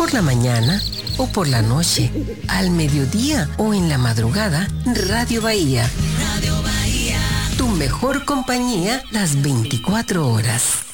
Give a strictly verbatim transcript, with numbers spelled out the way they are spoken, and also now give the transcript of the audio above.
por la mañana o por la noche, al mediodía o en la madrugada, Radio Bahía. Radio Bahía. Tu mejor compañía las veinticuatro horas.